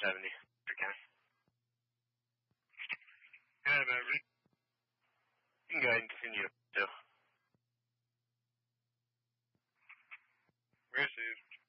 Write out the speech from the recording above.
70 for Ken. Yeah, man. You can go ahead and continue to. Received.